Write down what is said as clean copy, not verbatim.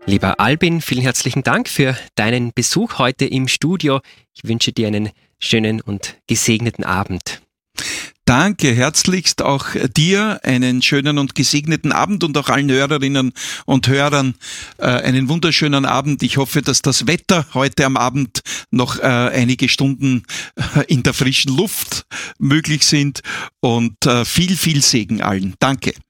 Lieber Albin, vielen herzlichen Dank für deinen Besuch heute im Studio. Ich wünsche dir einen schönen und gesegneten Abend. Danke, herzlichst auch dir einen schönen und gesegneten Abend und auch allen Hörerinnen und Hörern einen wunderschönen Abend. Ich hoffe, dass das Wetter heute am Abend noch einige Stunden in der frischen Luft möglich sind und viel Segen allen. Danke.